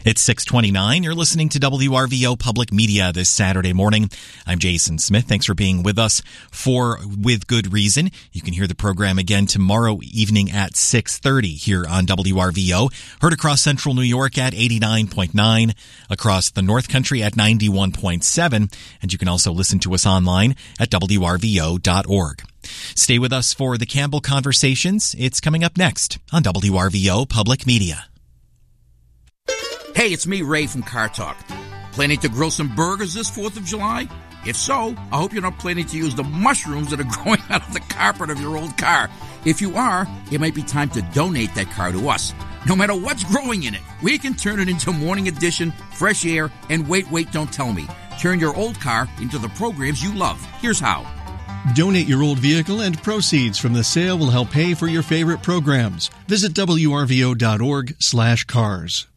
It's 6:29. You're listening to WRVO Public Media this Saturday morning. I'm Jason Smith. Thanks for being with us for With Good Reason. You can hear the program again tomorrow evening at 6:30 here on WRVO. Heard across central New York at 89.9, across the North Country at 91.7, and you can also listen to us online at WRVO.org. Stay with us for the Campbell Conversations. It's coming up next on WRVO Public Media. Hey, it's me, Ray from Car Talk. Planning to grill some burgers this 4th of July? If so, I hope you're not planning to use the mushrooms that are growing out of the carpet of your old car. If you are, it might be time to donate that car to us. No matter what's growing in it, we can turn it into Morning Edition, fresh air, and wait, don't tell me. Turn your old car into the programs you love. Here's how. Donate your old vehicle and proceeds from the sale will help pay for your favorite programs. Visit WRVO.org/cars.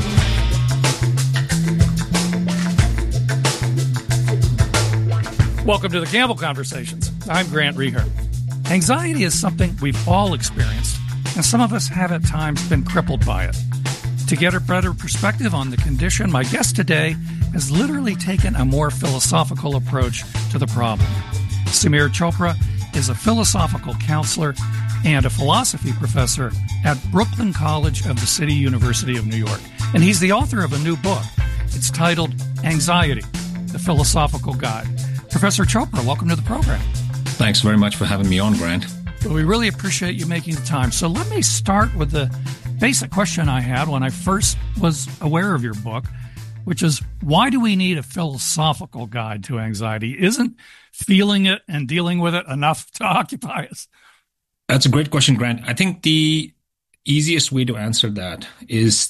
Welcome to the Campbell Conversations. I'm Grant Reher. Anxiety is something we've all experienced, and some of us have at times been crippled by it. To get a better perspective on the condition, my guest today has literally taken a more philosophical approach to the problem. Samir Chopra is a philosophical counselor and a philosophy professor at Brooklyn College of the City University of New York. And he's the author of a new book. It's titled Anxiety, the Philosophical Guide. Professor Chopra, welcome to the program. Thanks very much for having me on, Grant. Well, we really appreciate you making the time. So let me start with the basic question I had when I first was aware of your book, which is, why do we need a philosophical guide to anxiety? Isn't feeling it and dealing with it enough to occupy us? That's a great question, Grant. I think the easiest way to answer that is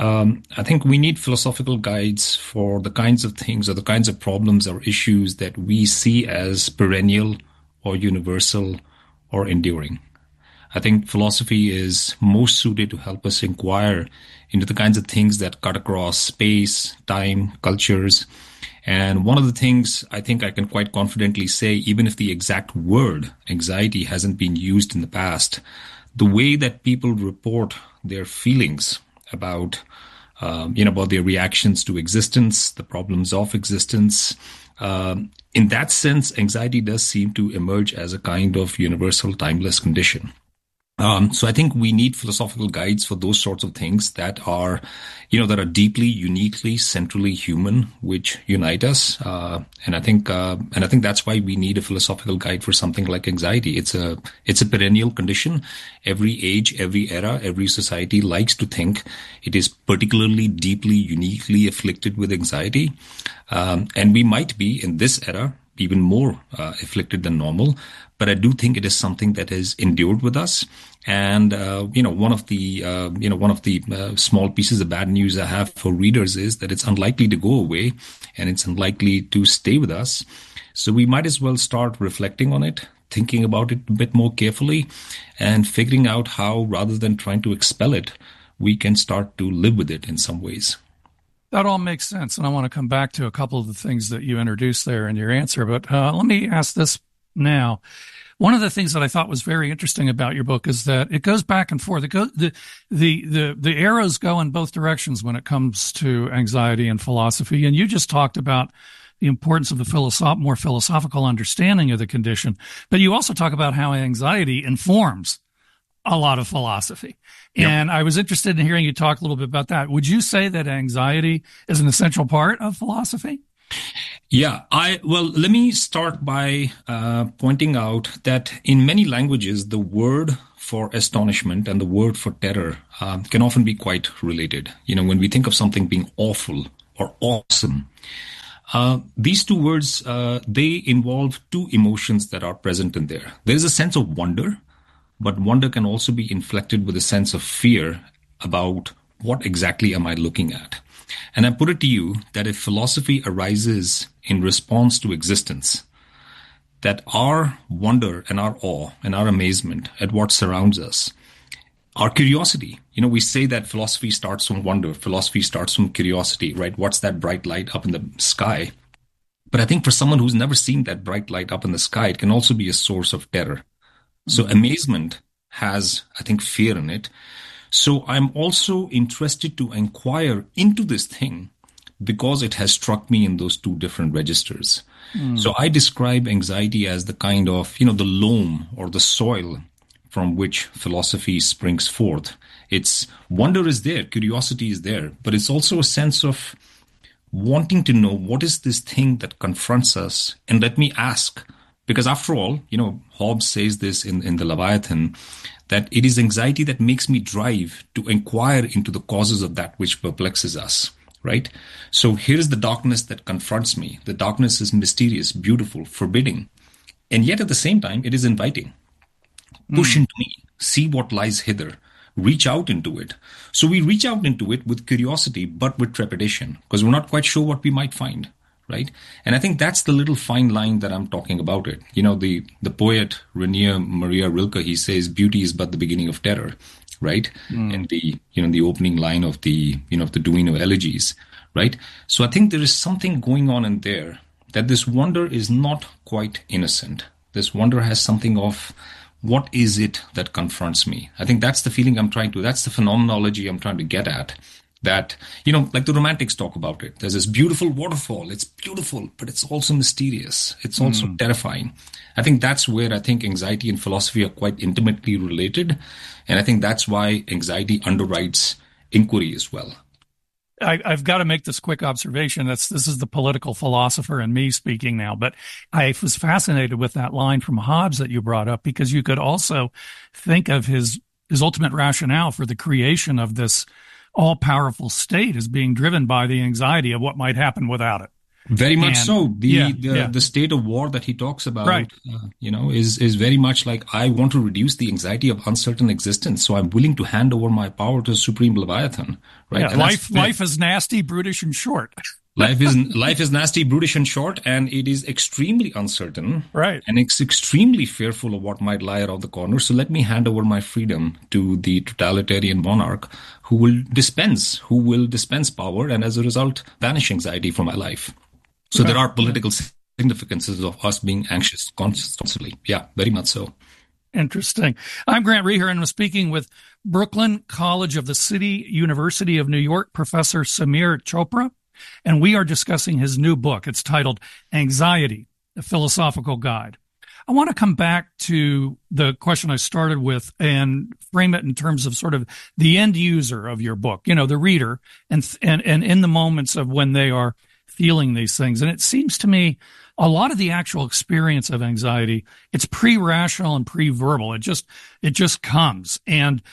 I think we need philosophical guides for the kinds of things or the kinds of problems or issues that we see as perennial or universal or enduring. I think philosophy is most suited to help us inquire into the kinds of things that cut across space, time, cultures. And one of the things I think I can quite confidently say, even if the exact word anxiety hasn't been used in the past, the way that people report their feelings about their reactions to existence, the problems of existence, in that sense, anxiety does seem to emerge as a kind of universal, timeless condition. So I think we need philosophical guides for those sorts of things that are deeply, uniquely, centrally human, which unite us. And I think that's why we need a philosophical guide for something like anxiety. It's a perennial condition. Every age, every era, every society likes to think it is particularly, deeply, uniquely afflicted with anxiety. And we might be in this era even more afflicted than normal. But I do think it is something that has endured with us. And one of the small pieces of bad news I have for readers is that it's unlikely to go away, and it's unlikely to stay with us. So we might as well start reflecting on it, thinking about it a bit more carefully, and figuring out how, rather than trying to expel it, we can start to live with it in some ways. That all makes sense, and I want to come back to a couple of the things that you introduced there in your answer. But let me ask this now. One of the things that I thought was very interesting about your book is that it goes back and forth. The arrows go in both directions when it comes to anxiety and philosophy. And you just talked about the importance of the more philosophical understanding of the condition. But you also talk about how anxiety informs a lot of philosophy. Yep. And I was interested in hearing you talk a little bit about that. Would you say that anxiety is an essential part of philosophy? Yeah, let me start by pointing out that in many languages, the word for astonishment and the word for terror can often be quite related. When we think of something being awful or awesome, these two words, they involve two emotions that are present in there. There is a sense of wonder, but wonder can also be inflected with a sense of fear about what exactly am I looking at. And I put it to you that if philosophy arises in response to existence, that our wonder and our awe and our amazement at what surrounds us, our curiosity, we say that philosophy starts from wonder, philosophy starts from curiosity, right? What's that bright light up in the sky? But I think for someone who's never seen that bright light up in the sky, it can also be a source of terror. So amazement has, I think, fear in it. So I'm also interested to inquire into this thing because it has struck me in those two different registers. So I describe anxiety as the kind of, the loam or the soil from which philosophy springs forth. It's wonder is there, curiosity is there, but it's also a sense of wanting to know what is this thing that confronts us, and let me ask. Because after all, Hobbes says this in the Leviathan, that it is anxiety that makes me drive to inquire into the causes of that which perplexes us, right? So here is the darkness that confronts me. The darkness is mysterious, beautiful, forbidding. And yet at the same time, it is inviting. Push into me, see what lies hither, reach out into it. So we reach out into it with curiosity, but with trepidation, because we're not quite sure what we might find. Right. And I think that's the little fine line that I'm talking about it. The poet Rainier Maria Rilke, he says beauty is but the beginning of terror. Right. And the opening line of the Duino Elegies. Right. So I think there is something going on in there, that this wonder is not quite innocent. This wonder has something of, what is it that confronts me? I think that's the feeling that's the phenomenology I'm trying to get at. That, like the romantics talk about it. There's this beautiful waterfall. It's beautiful, but it's also mysterious. It's also terrifying. I think that's where I think anxiety and philosophy are quite intimately related. And I think that's why anxiety underwrites inquiry as well. I've got to make this quick observation. This is the political philosopher in me speaking now, but I was fascinated with that line from Hobbes that you brought up, because you could also think of his ultimate rationale for the creation of this all-powerful state as being driven by the anxiety of what might happen without it. Very much so. The state of war that he talks about, right. Is very much like, I want to reduce the anxiety of uncertain existence, so I'm willing to hand over my power to the supreme Leviathan. Right? Yeah, life is nasty, brutish, and short. Life is nasty, brutish, and short, and it is extremely uncertain. Right. And it's extremely fearful of what might lie around the corner. So let me hand over my freedom to the totalitarian monarch who will dispense power, and as a result, banish anxiety from my life. So there are political significances of us being anxious constantly. Yeah, very much so. Interesting. I'm Grant Reher, and I'm speaking with Brooklyn College of the City University of New York professor Samir Chopra, and we are discussing his new book. It's titled Anxiety, A Philosophical Guide. I want to come back to the question I started with and frame it in terms of sort of the end user of your book, the reader, and in the moments of when they are feeling these things. And it seems to me a lot of the actual experience of anxiety, it's pre-rational and pre-verbal. It just comes. And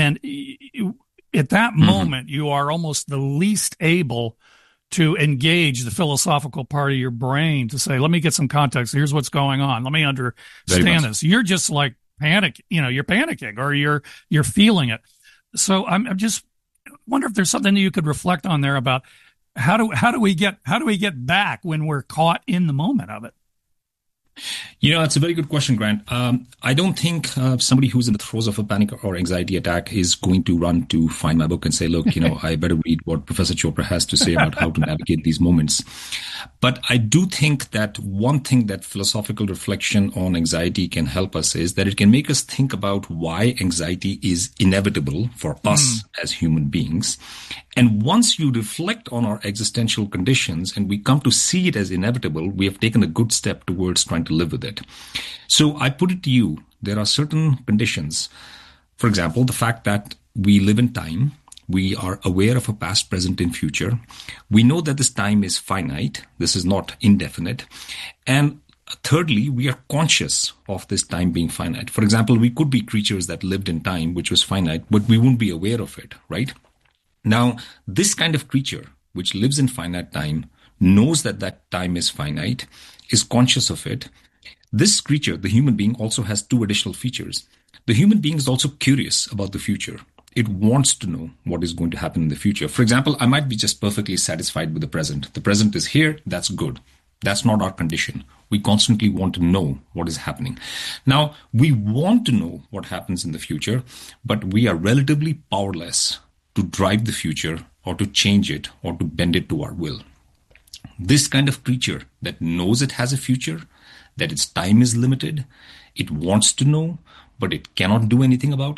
at that moment, you are almost the least able to engage the philosophical part of your brain to say, let me get some context. Here's what's going on. Let me understand this. You're just like you're panicking, or you're feeling it. So I'm just wonder if there's something that you could reflect on there about how do we get back when we're caught in the moment of it? It's a very good question, Grant. I don't think somebody who's in the throes of a panic or anxiety attack is going to run to find my book and say, look, I better read what Professor Chopra has to say about how to navigate these moments. But I do think that one thing that philosophical reflection on anxiety can help us is that it can make us think about why anxiety is inevitable for us as human beings. And once you reflect on our existential conditions and we come to see it as inevitable, we have taken a good step towards trying to live with it. So I put it to you, there are certain conditions. For example, the fact that we live in time, we are aware of a past, present, and future. We know that this time is finite. This is not indefinite. And thirdly, we are conscious of this time being finite. For example, we could be creatures that lived in time, which was finite, but we wouldn't be aware of it, right? Now, this kind of creature, which lives in finite time, knows that that time is finite, is conscious of it. This creature, the human being, also has two additional features. The human being is also curious about the future. It wants to know what is going to happen in the future. For example, I might be just perfectly satisfied with the present. The present is here. That's good. That's not our condition. We constantly want to know what is happening. Now, we want to know what happens in the future, but we are relatively powerless to drive the future or to change it or to bend it to our will. This kind of creature that knows it has a future, that its time is limited, it wants to know, but it cannot do anything about it.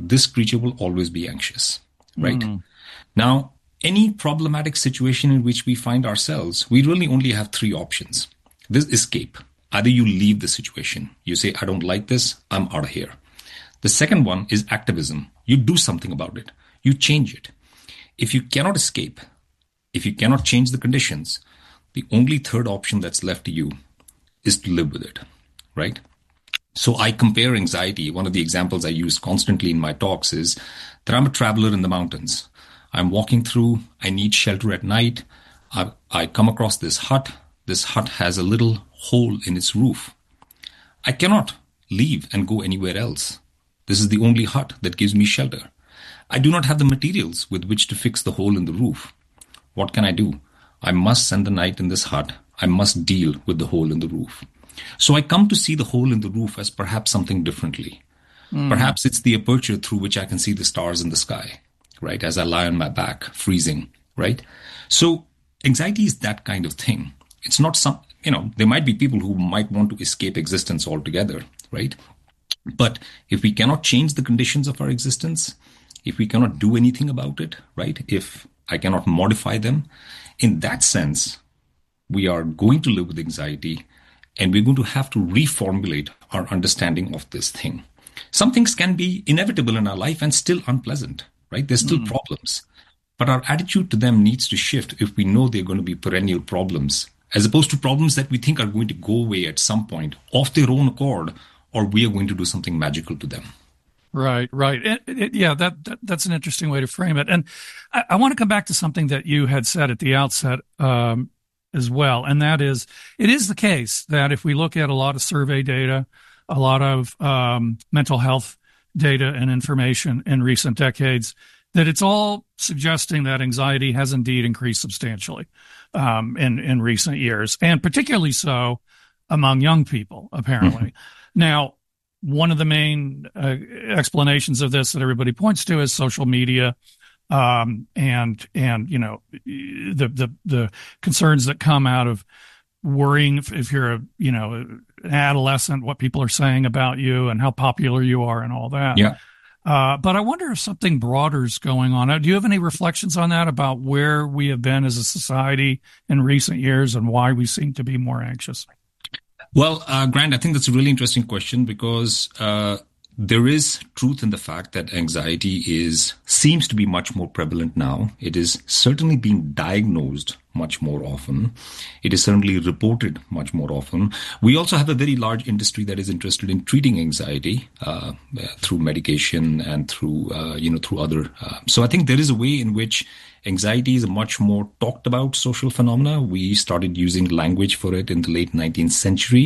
this creature will always be anxious, right? Now, any problematic situation in which we find ourselves, we really only have three options. This escape. Either you leave the situation. You say, I don't like this. I'm out of here. The second one is activism. You do something about it. You change it. If you cannot escape, if you cannot change the conditions, the only third option that's left to you is to live with it, right? So I compare anxiety. One of the examples I use constantly in my talks is that I'm a traveler in the mountains. I'm walking through, I need shelter at night. I come across this hut. This hut has a little hole in its roof. I cannot leave and go anywhere else. This is the only hut that gives me shelter. I do not have the materials with which to fix the hole in the roof. What can I do? I must spend the night in this hut. I must deal with the hole in the roof. So I come to see the hole in the roof as perhaps something differently. Perhaps it's the aperture through which I can see the stars in the sky, right? As I lie on my back, freezing, right? So anxiety is that kind of thing. It's not there might be people who might want to escape existence altogether, right? But if we cannot change the conditions of our existence, if we cannot do anything about it, right? If I cannot modify them, in that sense, we are going to live with anxiety and we're going to have to reformulate our understanding of this thing. Some things can be inevitable in our life and still unpleasant, right? There's still problems, but our attitude to them needs to shift if we know they're going to be perennial problems, as opposed to problems that we think are going to go away at some point of their own accord, or we are going to do something magical to them. Right. That's an interesting way to frame it. And I want to come back to something that you had said at the outset as well, and that is, it is the case that if we look at a lot of survey data, a lot of mental health data and information in recent decades, that it's all suggesting that anxiety has indeed increased substantially in recent years, and particularly so among young people, apparently. Now, one of the main explanations of this that everybody points to is social media, and the concerns that come out of worrying if you're an adolescent, what people are saying about you and how popular you are and all that. Yeah. But I wonder if something broader is going on. Do you have any reflections on that, about where we have been as a society in recent years and why we seem to be more anxious? Well, Grant, I think that's a really interesting question, because there is truth in the fact that anxiety seems to be much more prevalent now. It is certainly being diagnosed much more often. It is certainly reported much more often. We also have a very large industry that is interested in treating anxiety through medication and through other. So I think there is a way in which anxiety is a much more talked about social phenomena. We started using language for it in the late 19th century.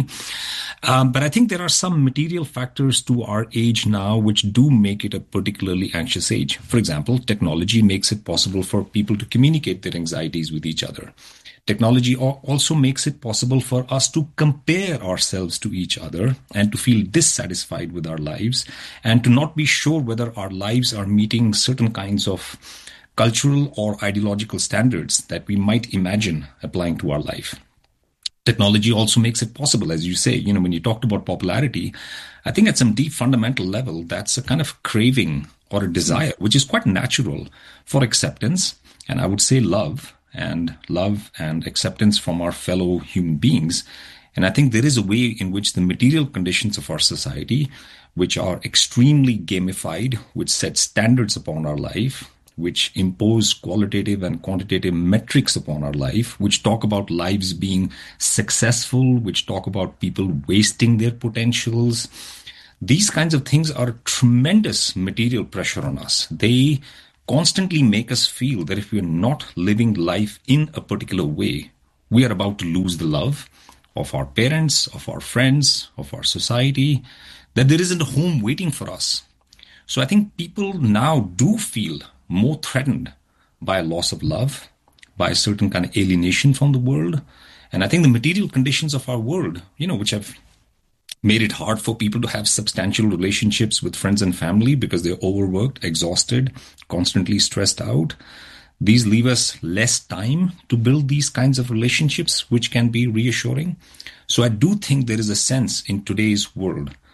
But I think there are some material factors to our age now which do make it a particularly anxious age. For example, technology makes it possible for people to communicate their anxieties with each other. Technology also makes it possible for us to compare ourselves to each other and to feel dissatisfied with our lives and to not be sure whether our lives are meeting certain kinds of cultural or ideological standards that we might imagine applying to our life. Technology also makes it possible, as you say, when you talked about popularity, I think at some deep fundamental level, that's a kind of craving or a desire, which is quite natural for acceptance. And I would say love and acceptance from our fellow human beings. And I think there is a way in which the material conditions of our society, which are extremely gamified, which set standards upon our life, which impose qualitative and quantitative metrics upon our life, which talk about lives being successful, which talk about people wasting their potentials. These kinds of things are a tremendous material pressure on us. They constantly make us feel that if we're not living life in a particular way, we are about to lose the love of our parents, of our friends, of our society, that there isn't a home waiting for us. So I think people now do feel more threatened by a loss of love, by a certain kind of alienation from the world. And I think the material conditions of our world, which have made it hard for people to have substantial relationships with friends and family because they're overworked, exhausted, constantly stressed out. These leave us less time to build these kinds of relationships, which can be reassuring. So I do think there is a sense in today's world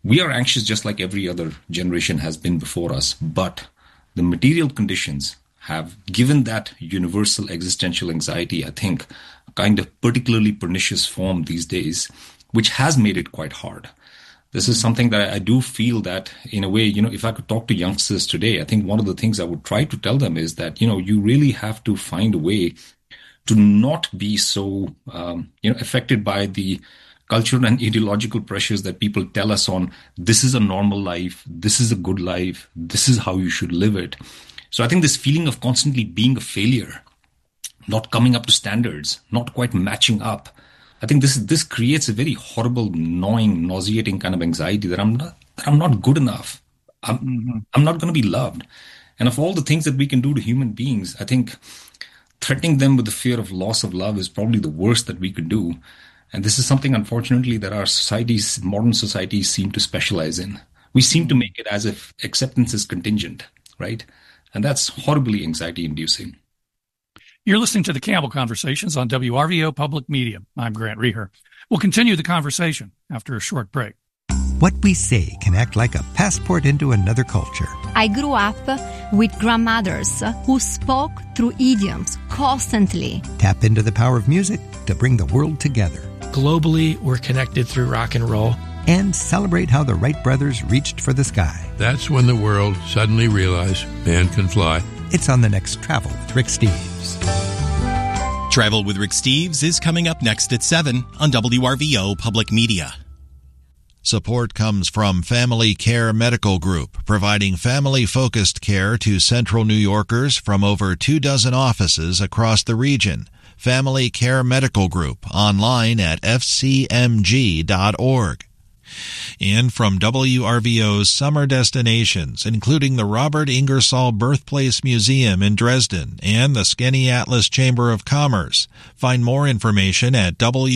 We are anxious just like every other generation has been before us, but the material conditions have given that universal existential anxiety, I think, a kind of particularly pernicious form these days, which has made it quite hard. This is something that I do feel that, in a way, if I could talk to youngsters today, I think one of the things I would try to tell them is that, you really have to find a way to not be so, affected by the cultural and ideological pressures that people tell us on this is a normal life, this is a good life, this is how you should live it. So I think this feeling of constantly being a failure, not coming up to standards, not quite matching up, I think this creates a very horrible, gnawing, nauseating kind of anxiety that I'm not good enough. I'm not going to be loved. And of all the things that we can do to human beings, I think threatening them with the fear of loss of love is probably the worst that we could do. And this is something, unfortunately, that our societies, modern societies, seem to specialize in. We seem to make it as if acceptance is contingent, right? And that's horribly anxiety-inducing. You're listening to the Campbell Conversations on WRVO Public Media. I'm Grant Reher. We'll continue the conversation after a short break. What we say can act like a passport into another culture. I grew up with grandmothers who spoke through idioms constantly. Tap into the power of music to bring the world together. Globally, we're connected through rock and roll. And celebrate how the Wright brothers reached for the sky. That's when the world suddenly realized man can fly. It's on the next Travel with Rick Steves. Travel with Rick Steves is coming up next at 7 on WRVO Public Media. Support comes from Family Care Medical Group, providing family-focused care to Central New Yorkers from over 24 offices across the region. Family Care Medical Group, online at fcmg.org. And from WRVO's summer destinations, including the Robert Ingersoll Birthplace Museum in Dresden and the Skaneateles Chamber of Commerce. Find more information at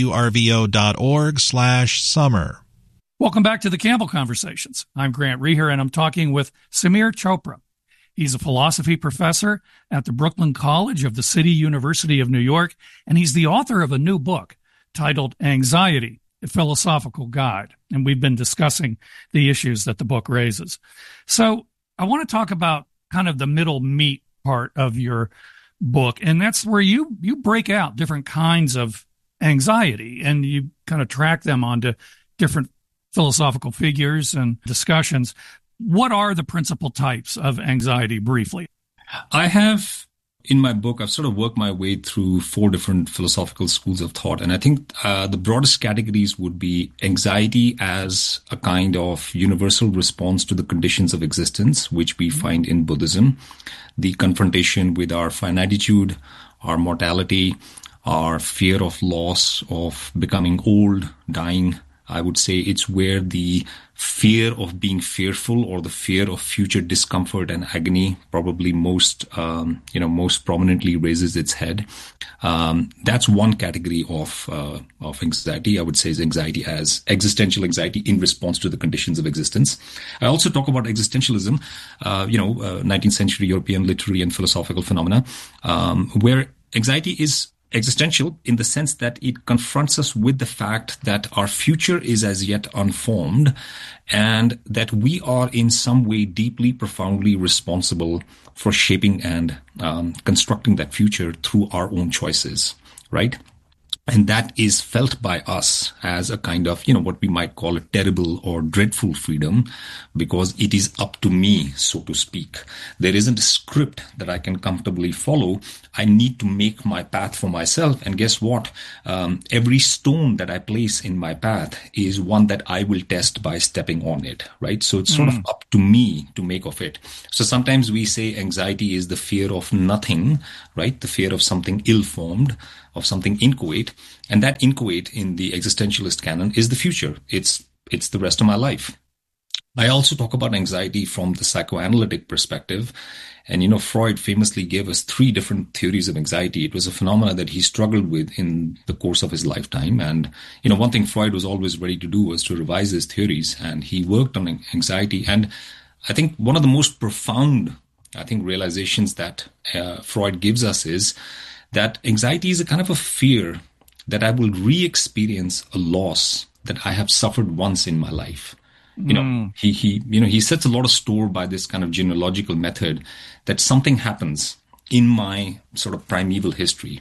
wrvo.org/summer. Welcome back to the Campbell Conversations. I'm Grant Reher, and I'm talking with Samir Chopra. He's a philosophy professor at the Brooklyn College of the City University of New York, and he's the author of a new book titled Anxiety, a Philosophical Guide. And we've been discussing the issues that the book raises. So I want to talk about kind of the middle meat part of your book, and that's where you break out different kinds of anxiety, and you kind of track them onto different philosophical figures and discussions. What are the principal types of anxiety, briefly? I have, in my book, I've sort of worked my way through 4 different philosophical schools of thought. And I think the broadest categories would be anxiety as a kind of universal response to the conditions of existence, which we find in Buddhism. The confrontation with our finitude, our mortality, our fear of loss, of becoming old, dying. I would say it's where the fear of being fearful or the fear of future discomfort and agony probably most prominently raises its head. That's one category of anxiety. I would say is anxiety as existential anxiety in response to the conditions of existence. I also talk about existentialism, 19th century European literary and philosophical phenomena, where anxiety is existential in the sense that it confronts us with the fact that our future is as yet unformed and that we are in some way deeply, profoundly responsible for shaping and constructing that future through our own choices, right? And that is felt by us as a kind of, what we might call a terrible or dreadful freedom, because it is up to me, so to speak. There isn't a script that I can comfortably follow. I need to make my path for myself. And guess what? Every stone that I place in my path is one that I will test by stepping on it, right? So it's sort of up to me to make of it. So sometimes we say anxiety is the fear of nothing, right? The fear of something ill-formed, of something inchoate, and that inchoate in the existentialist canon is the future. It's the rest of my life. I also talk about anxiety from the psychoanalytic perspective, and Freud famously gave us 3 different theories of anxiety. It was a phenomena that he struggled with in the course of his lifetime, and one thing Freud was always ready to do was to revise his theories, and he worked on anxiety. And I think one of the most profound, realizations that Freud gives us is that anxiety is a kind of a fear that I will re-experience a loss that I have suffered once in my life. He sets a lot of store by this kind of genealogical method that something happens in my sort of primeval history.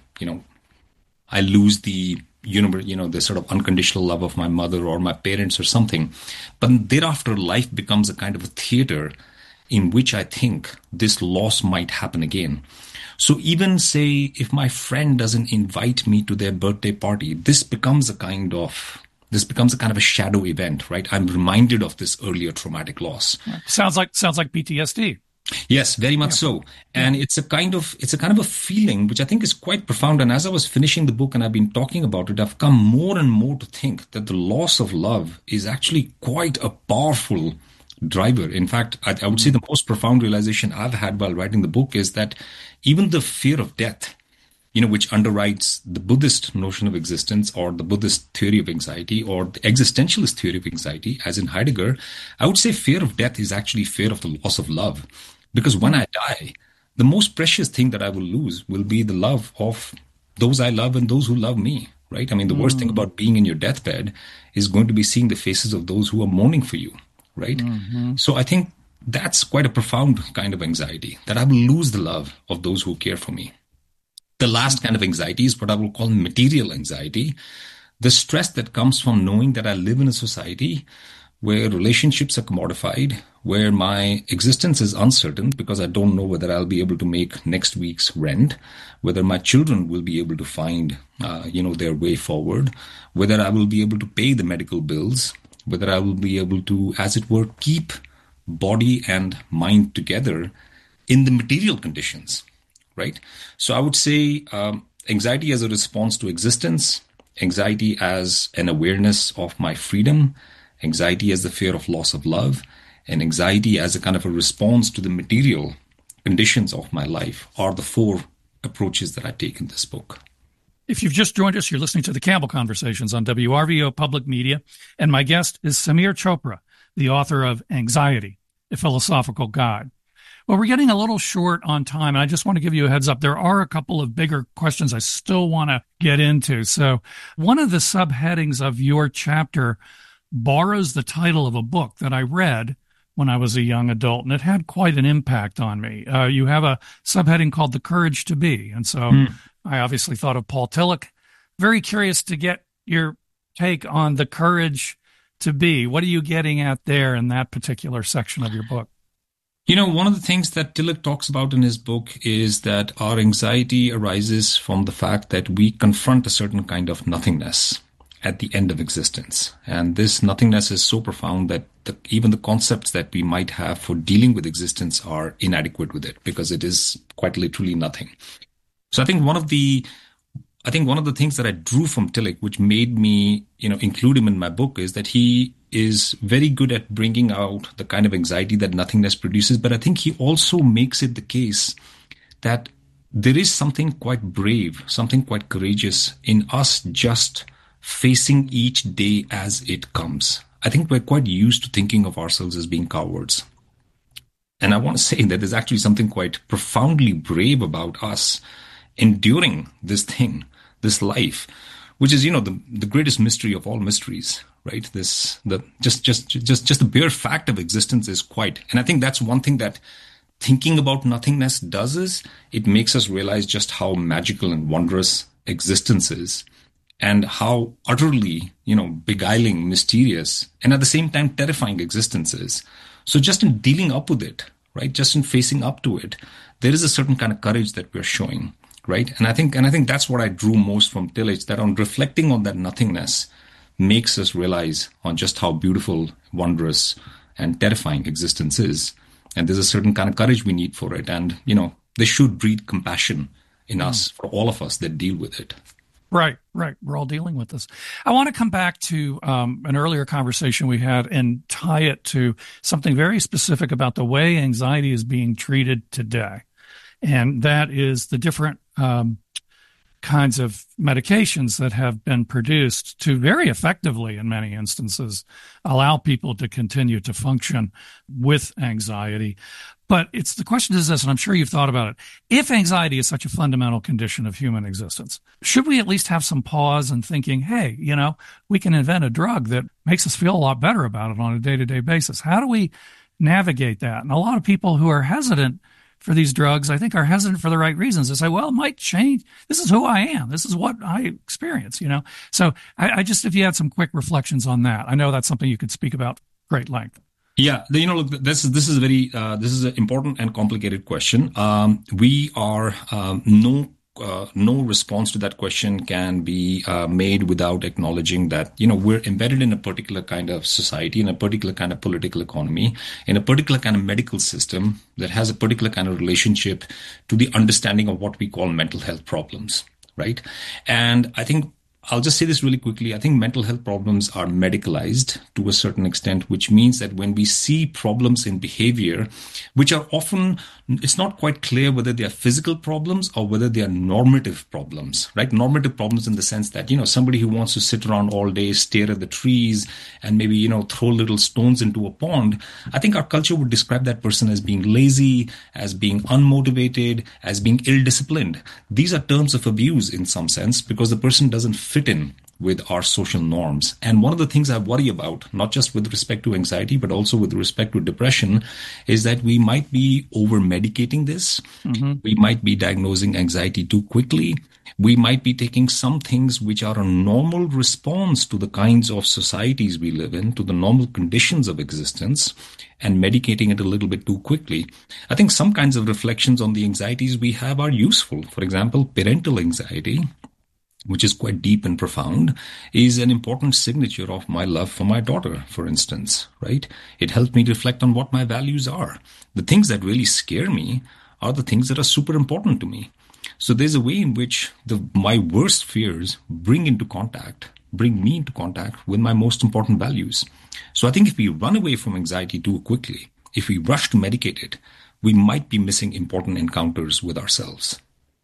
I lose the the sort of unconditional love of my mother or my parents or something. But thereafter, life becomes a kind of a theater in which I think this loss might happen again. So even say if my friend doesn't invite me to their birthday party, this becomes a kind of a shadow event, right? I'm reminded of this earlier traumatic loss. Sounds like PTSD. Yes, very much so. And it's a kind of a feeling which I think is quite profound. And as I was finishing the book and I've been talking about it, I've come more and more to think that the loss of love is actually quite a powerful driver. In fact, I would say the most profound realization I've had while writing the book is that even the fear of death, which underwrites the Buddhist notion of existence or the Buddhist theory of anxiety or the existentialist theory of anxiety, as in Heidegger, I would say fear of death is actually fear of the loss of love. Because when I die, the most precious thing that I will lose will be the love of those I love and those who love me, right? I mean, the worst thing about being in your deathbed is going to be seeing the faces of those who are mourning for you, right? So I think that's quite a profound kind of anxiety, that I will lose the love of those who care for me. The last kind of anxiety is what I will call material anxiety, the stress that comes from knowing that I live in a society where relationships are commodified, where my existence is uncertain because I don't know whether I'll be able to make next week's rent, whether my children will be able to find, their way forward, whether I will be able to pay the medical bills, whether I will be able to, as it were, keep body and mind together in the material conditions, right? So I would say anxiety as a response to existence, anxiety as an awareness of my freedom, anxiety as the fear of loss of love, and anxiety as a kind of a response to the material conditions of my life are the four approaches that I take in this book. If you've just joined us, you're listening to the Campbell Conversations on WRVO Public Media, and my guest is Samir Chopra, the author of Anxiety, A Philosophical Guide. Well, we're getting a little short on time, and I just want to give you a heads up. There are a couple of bigger questions I still want to get into. So one of the subheadings of your chapter borrows the title of a book that I read when I was a young adult, and it had quite an impact on me. You have a subheading called The Courage to Be, and so I obviously thought of Paul Tillich. Very curious to get your take on The Courage to Be. What are you getting at there in that particular section of your book? One of the things that Tillich talks about in his book is that our anxiety arises from the fact that we confront a certain kind of nothingness at the end of existence. And this nothingness is so profound that even the concepts that we might have for dealing with existence are inadequate with it, because it is quite literally nothing. So I think one of the things that I drew from Tillich, which made me, include him in my book, is that he is very good at bringing out the kind of anxiety that nothingness produces. But I think he also makes it the case that there is something quite brave, something quite courageous in us just facing each day as it comes. I think we're quite used to thinking of ourselves as being cowards. And I want to say that there's actually something quite profoundly brave about us enduring this thing, this life, which is, the greatest mystery of all mysteries, right? Just the bare fact of existence is quite, and I think that's one thing that thinking about nothingness does, is it makes us realize just how magical and wondrous existence is, and how utterly, beguiling, mysterious, and at the same time terrifying existence is. So just in dealing up with it, right, just in facing up to it, there is a certain kind of courage that we're showing, right? And I think that's what I drew most from Tillich, that on reflecting on that nothingness makes us realize on just how beautiful, wondrous, and terrifying existence is. And there's a certain kind of courage we need for it. And, they should breed compassion in us, for all of us that deal with it. Right. We're all dealing with this. I want to come back to an earlier conversation we had and tie it to something very specific about the way anxiety is being treated today. And that is the different kinds of medications that have been produced to very effectively, in many instances, allow people to continue to function with anxiety. But the question is this, and I'm sure you've thought about it. If anxiety is such a fundamental condition of human existence, should we at least have some pause and thinking, hey, we can invent a drug that makes us feel a lot better about it on a day-to-day basis? How do we navigate that? And a lot of people who are hesitant for these drugs, I think, are hesitant for the right reasons. They say, well, it might change. This is who I am. This is what I experience, So I just, if you had some quick reflections on that, I know that's something you could speak about great length. Yeah, look, this is an important and complicated question. We are no response to that question can be made without acknowledging that we're embedded in a particular kind of society, in a particular kind of political economy, in a particular kind of medical system that has a particular kind of relationship to the understanding of what we call mental health problems, right? And I think I'll just say this really quickly. I think mental health problems are medicalized to a certain extent, which means that when we see problems in behavior, which are often, it's not quite clear whether they are physical problems or whether they are normative problems, right? Normative problems in the sense that, somebody who wants to sit around all day, stare at the trees, and maybe, throw little stones into a pond. I think our culture would describe that person as being lazy, as being unmotivated, as being ill-disciplined. These are terms of abuse in some sense because the person doesn't fit in with our social norms. And one of the things I worry about, not just with respect to anxiety, but also with respect to depression, is that we might be over-medicating this. Mm-hmm. We might be diagnosing anxiety too quickly. We might be taking some things which are a normal response to the kinds of societies we live in, to the normal conditions of existence, and medicating it a little bit too quickly. I think some kinds of reflections on the anxieties we have are useful. For example, parental anxiety, which is quite deep and profound, is an important signature of my love for my daughter, for instance, right? It helped me reflect on what my values are. The things that really scare me are the things that are super important to me. So there's a way in which my worst fears bring me into contact with my most important values. So I think if we run away from anxiety too quickly, if we rush to medicate it, we might be missing important encounters with ourselves.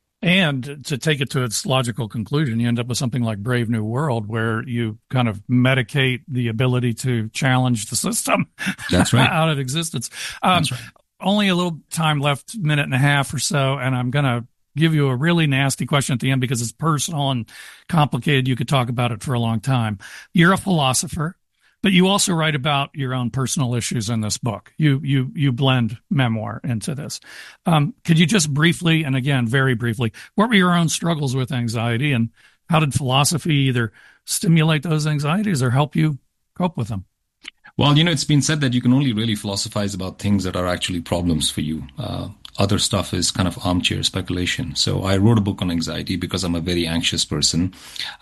And to take it to its logical conclusion, you end up with something like Brave New World, where you kind of medicate the ability to challenge the system. That's right. Out of existence. That's right. Only a little time left, minute and a half or so, and I'm going to give you a really nasty question at the end because it's personal and complicated. You could talk about it for a long time. You're a philosopher, but you also write about your own personal issues in this book. You blend memoir into this. Could you just briefly, and again, very briefly, what were your own struggles with anxiety, and how did philosophy either stimulate those anxieties or help you cope with them? Well, it's been said that you can only really philosophize about things that are actually problems for you. Other stuff is kind of armchair speculation. So I wrote a book on anxiety because I'm a very anxious person.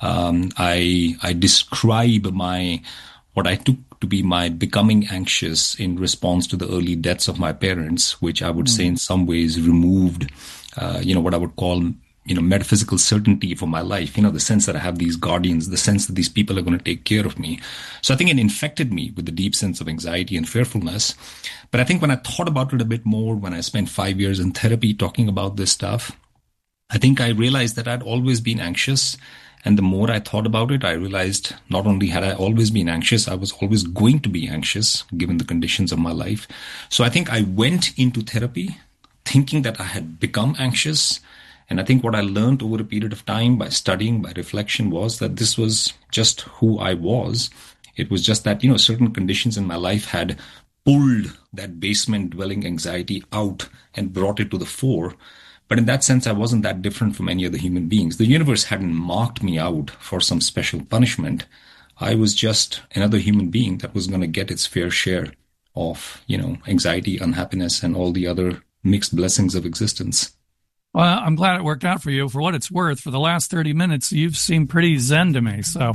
I describe what I took to be my becoming anxious in response to the early deaths of my parents, which I would say in some ways removed, what I would call, metaphysical certainty for my life, the sense that I have these guardians, the sense that these people are going to take care of me. So I think it infected me with a deep sense of anxiety and fearfulness. But I think when I thought about it a bit more, when I spent 5 years in therapy talking about this stuff, I think I realized that I'd always been anxious. And the more I thought about it, I realized not only had I always been anxious, I was always going to be anxious given the conditions of my life. So I think I went into therapy thinking that I had become anxious. And I think what I learned over a period of time by studying, by reflection, was that this was just who I was. It was just that, certain conditions in my life had pulled that basement dwelling anxiety out and brought it to the fore. But in that sense, I wasn't that different from any other human beings. The universe hadn't marked me out for some special punishment. I was just another human being that was going to get its fair share of, anxiety, unhappiness, and all the other mixed blessings of existence. Well, I'm glad it worked out for you. For what it's worth, for the last 30 minutes, you've seemed pretty zen to me. So,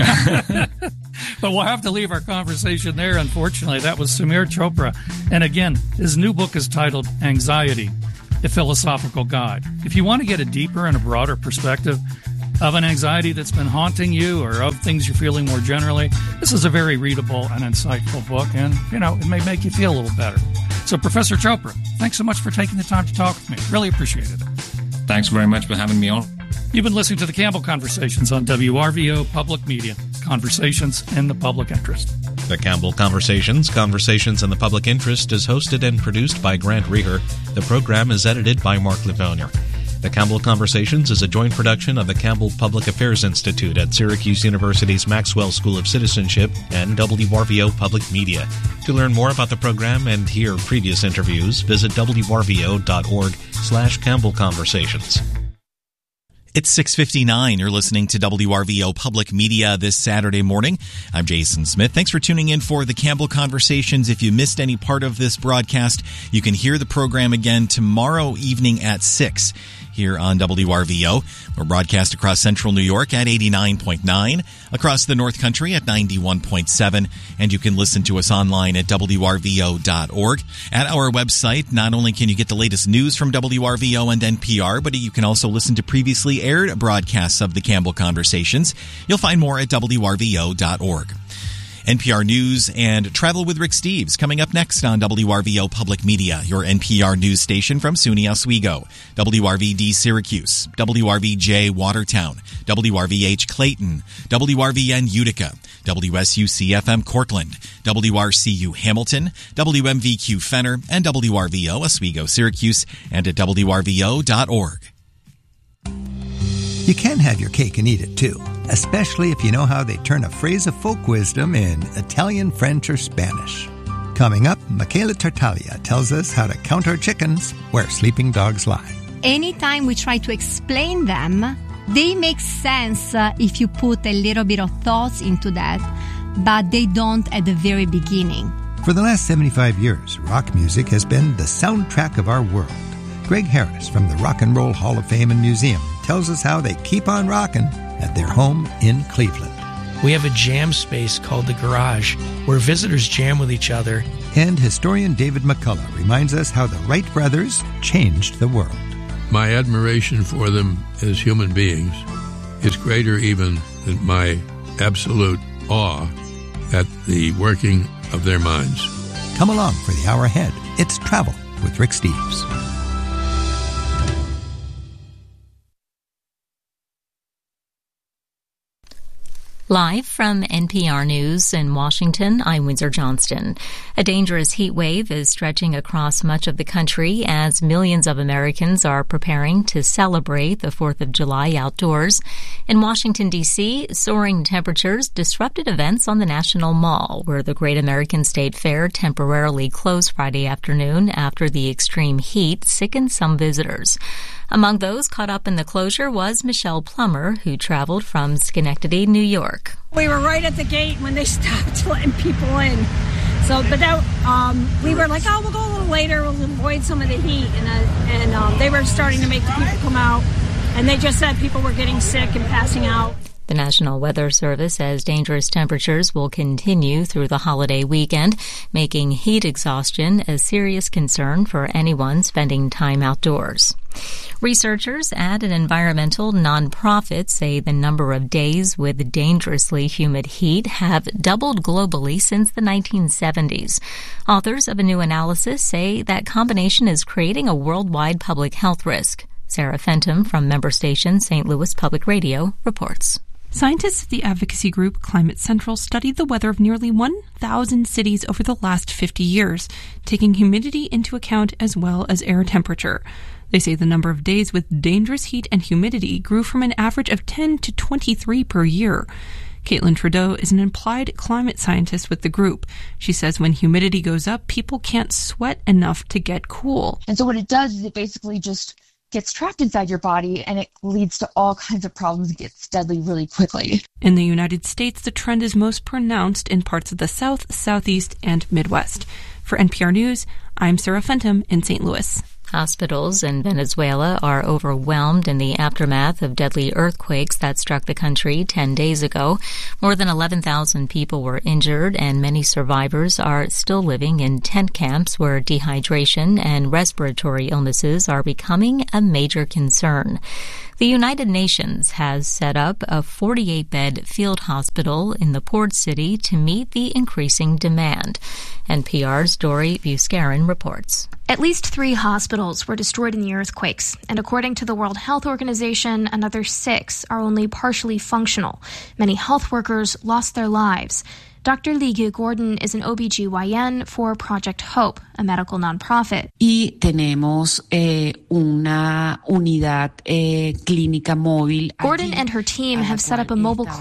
but we'll have to leave our conversation there. Unfortunately, that was Samir Chopra. And again, his new book is titled Anxiety, A Philosophical Guide. If you want to get a deeper and a broader perspective of an anxiety that's been haunting you or of things you're feeling more generally, this is a very readable and insightful book, and, it may make you feel a little better. So, Professor Chopra, thanks so much for taking the time to talk with me. Really appreciated it. Thanks very much for having me on. You've been listening to the Campbell Conversations on WRVO Public Media. Conversations in the public interest. The Campbell Conversations in the Public Interest is hosted and produced by Grant Rieger. The program is edited by Mark Livonia. The Campbell Conversations is a joint production of the Campbell Public Affairs Institute at Syracuse University's Maxwell School of Citizenship and WRVO Public Media. To learn more about the program and hear previous interviews, visit wrvo.org/Campbell Conversations. It's 6:59. You're listening to WRVO Public Media this Saturday morning. I'm Jason Smith. Thanks for tuning in for the Campbell Conversations. If you missed any part of this broadcast, you can hear the program again tomorrow evening at 6 here on WRVO. We're broadcast across central New York at 89.9, across the North Country at 91.7, and you can listen to us online at WRVO.org. At our website, not only can you get the latest news from WRVO and NPR, but you can also listen to previously aired broadcasts of the Campbell Conversations. You'll find more at WRVO.org. NPR News and Travel with Rick Steves coming up next on WRVO Public Media, your NPR news station from SUNY Oswego, WRVD Syracuse, WRVJ Watertown, WRVH Clayton, WRVN Utica, WSUC-FM Cortland, WRCU Hamilton, WMVQ Fenner, and WRVO Oswego Syracuse, and at WRVO.org. You can have your cake and eat it too, especially if you know how they turn a phrase of folk wisdom in Italian, French, or Spanish. Coming up, Michaela Tartaglia tells us how to count our chickens where sleeping dogs lie. Anytime we try to explain them, they make sense if you put a little bit of thoughts into that, but they don't at the very beginning. For the last 75 years, rock music has been the soundtrack of our world. Greg Harris from the Rock and Roll Hall of Fame and Museum tells us how they keep on rocking at their home in Cleveland. We have a jam space called The Garage, where visitors jam with each other. And historian David McCullough reminds us how the Wright brothers changed the world. My admiration for them as human beings is greater even than my absolute awe at the working of their minds. Come along for the hour ahead. It's Travel with Rick Steves. Live from NPR News in Washington, I'm Windsor Johnston. A dangerous heat wave is stretching across much of the country as millions of Americans are preparing to celebrate the 4th of July outdoors. In Washington, D.C., soaring temperatures disrupted events on the National Mall, where the Great American State Fair temporarily closed Friday afternoon after the extreme heat sickened some visitors. Among those caught up in the closure was Michelle Plummer, who traveled from Schenectady, New York. We were right at the gate when they stopped letting people in. So, but that we were like, oh, we'll go a little later, we'll avoid some of the heat. And they were starting to make the people come out. And they just said people were getting sick and passing out. The National Weather Service says dangerous temperatures will continue through the holiday weekend, making heat exhaustion a serious concern for anyone spending time outdoors. Researchers at an environmental nonprofit say the number of days with dangerously humid heat have doubled globally since the 1970s. Authors of a new analysis say that combination is creating a worldwide public health risk. Sarah Fenton from member station St. Louis Public Radio reports. Scientists at the advocacy group Climate Central studied the weather of nearly 1,000 cities over the last 50 years, taking humidity into account as well as air temperature. They say the number of days with dangerous heat and humidity grew from an average of 10 to 23 per year. Caitlin Trudeau is an applied climate scientist with the group. She says when humidity goes up, people can't sweat enough to get cool. And so what it does is it basically just gets trapped inside your body, and it leads to all kinds of problems. It gets deadly really quickly. In the United States, the trend is most pronounced in parts of the South, Southeast, and Midwest. For NPR News, I'm Sarah Fenton in St. Louis. Hospitals in Venezuela are overwhelmed in the aftermath of deadly earthquakes that struck the country 10 days ago. More than 11,000 people were injured, and many survivors are still living in tent camps where dehydration and respiratory illnesses are becoming a major concern. The United Nations has set up a 48-bed field hospital in the port city to meet the increasing demand. NPR's Dori Buscarin reports. At least 3 hospitals were destroyed in the earthquakes, and according to the World Health Organization, another 6 are only partially functional. Many health workers lost their lives. Dr. Ligue Gordon is an OBGYN for Project Hope, a medical nonprofit. Y tenemos una unidad clínica móvil. Gordon and her team have set up a mobile